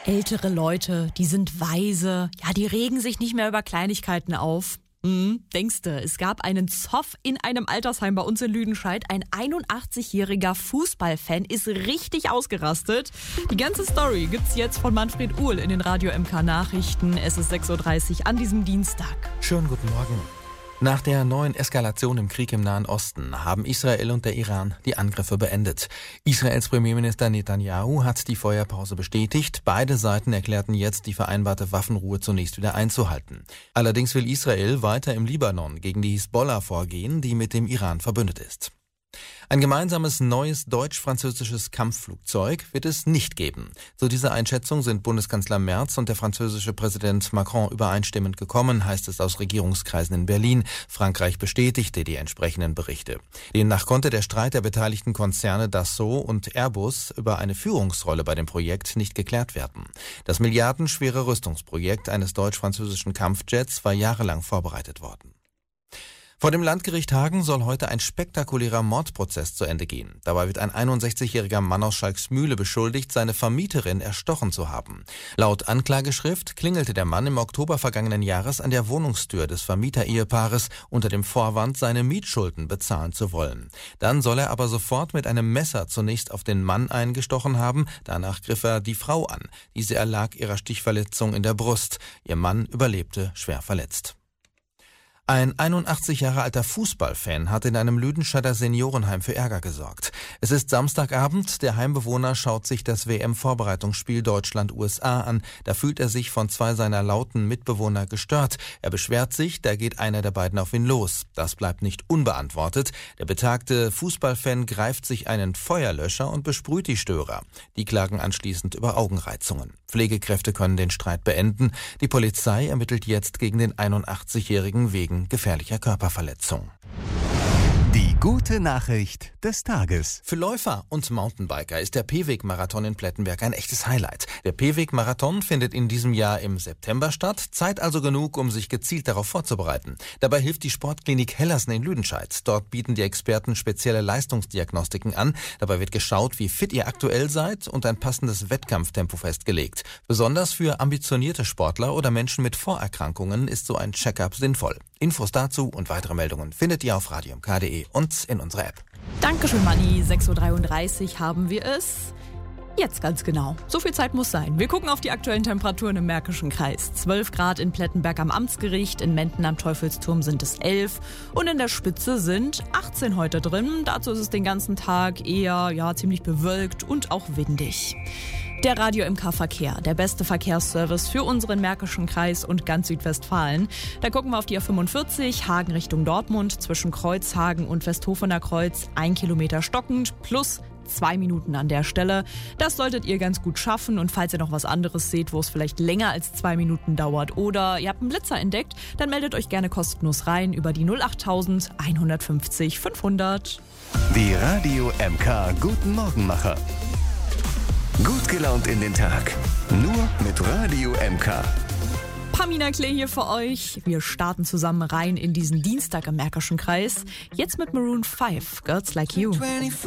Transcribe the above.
Ältere Leute, die sind weise, ja, die regen sich nicht mehr über Kleinigkeiten auf. Denkste, es gab einen Zoff in einem Altersheim bei uns in Lüdenscheid. Ein 81-jähriger Fußballfan ist richtig ausgerastet. Die ganze Story gibt's jetzt von Manfred Uhl in den Radio MK Nachrichten. Es ist 6.30 Uhr an diesem Dienstag. Schönen guten Morgen. Nach der neuen Eskalation im Krieg im Nahen Osten haben Israel und der Iran die Angriffe beendet. Israels Premierminister Netanyahu hat die Feuerpause bestätigt. Beide Seiten erklärten jetzt, die vereinbarte Waffenruhe zunächst wieder einzuhalten. Allerdings will Israel weiter im Libanon gegen die Hisbollah vorgehen, die mit dem Iran verbündet ist. Ein gemeinsames neues deutsch-französisches Kampfflugzeug wird es nicht geben. Zu dieser Einschätzung sind Bundeskanzler Merz und der französische Präsident Macron übereinstimmend gekommen, heißt es aus Regierungskreisen in Berlin. Frankreich bestätigte die entsprechenden Berichte. Demnach konnte der Streit der beteiligten Konzerne Dassault und Airbus über eine Führungsrolle bei dem Projekt nicht geklärt werden. Das milliardenschwere Rüstungsprojekt eines deutsch-französischen Kampfjets war jahrelang vorbereitet worden. Vor dem Landgericht Hagen soll heute ein spektakulärer Mordprozess zu Ende gehen. Dabei wird ein 61-jähriger Mann aus Schalksmühle beschuldigt, seine Vermieterin erstochen zu haben. Laut Anklageschrift klingelte der Mann im Oktober vergangenen Jahres an der Wohnungstür des Vermieter-Ehepaares unter dem Vorwand, seine Mietschulden bezahlen zu wollen. Dann soll er aber sofort mit einem Messer zunächst auf den Mann eingestochen haben, danach griff er die Frau an. Diese erlag ihrer Stichverletzung in der Brust. Ihr Mann überlebte schwer verletzt. Ein 81 Jahre alter Fußballfan hat in einem Lüdenscheider Seniorenheim für Ärger gesorgt. Es ist Samstagabend, der Heimbewohner schaut sich das WM-Vorbereitungsspiel Deutschland-USA an. Da fühlt er sich von zwei seiner lauten Mitbewohner gestört. Er beschwert sich, da geht einer der beiden auf ihn los. Das bleibt nicht unbeantwortet. Der betagte Fußballfan greift sich einen Feuerlöscher und besprüht die Störer. Die klagen anschließend über Augenreizungen. Pflegekräfte können den Streit beenden. Die Polizei ermittelt jetzt gegen den 81-Jährigen wegen gefährlicher Körperverletzung. Die gute Nachricht des Tages. Für Läufer und Mountainbiker ist der P-Weg-Marathon in Plettenberg ein echtes Highlight. Der P-Weg-Marathon findet in diesem Jahr im September statt. Zeit also genug, um sich gezielt darauf vorzubereiten. Dabei hilft die Sportklinik Hellersen in Lüdenscheid. Dort bieten die Experten spezielle Leistungsdiagnostiken an. Dabei wird geschaut, wie fit ihr aktuell seid und ein passendes Wettkampftempo festgelegt. Besonders für ambitionierte Sportler oder Menschen mit Vorerkrankungen ist so ein Check-up sinnvoll. Infos dazu und weitere Meldungen findet ihr auf radiomk.de und in unserer App. Dankeschön, Manni. 6.33 Uhr haben wir es. Jetzt ganz genau. So viel Zeit muss sein. Wir gucken auf die aktuellen Temperaturen im Märkischen Kreis. 12 Grad in Plettenberg am Amtsgericht, in Menden am Teufelsturm sind es 11 und in der Spitze sind 18 heute drin. Dazu ist es den ganzen Tag eher ziemlich bewölkt und auch windig. Der Radio MK Verkehr, der beste Verkehrsservice für unseren Märkischen Kreis und ganz Südwestfalen. Da gucken wir auf die A45, Hagen Richtung Dortmund, zwischen Kreuzhagen und Westhofener Kreuz, 1 Kilometer stockend plus 2 Minuten an der Stelle. Das solltet ihr ganz gut schaffen und falls ihr noch was anderes seht, wo es vielleicht länger als 2 Minuten dauert oder ihr habt einen Blitzer entdeckt, dann meldet euch gerne kostenlos rein über die 08000 150 500. Die Radio MK Guten Morgenmacher. Gut gelaunt in den Tag. Nur mit Radio MK. Pamina Klee hier für euch. Wir starten zusammen rein in diesen Dienstag im Märkischen Kreis. Jetzt mit Maroon 5, Girls Like You.